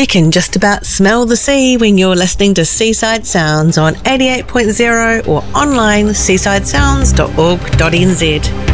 You can just about smell the sea when you're listening to Seaside Sounds on 88.0 or online seasidesounds.org.nz.